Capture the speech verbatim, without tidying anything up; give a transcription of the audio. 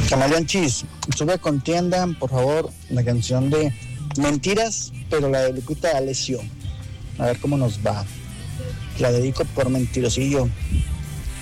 Camaleón Chis, sube a contienda, por favor, la canción de Mentiras, pero la de Lupita D'Alessio. A ver cómo nos va. La dedico por mentirosillo.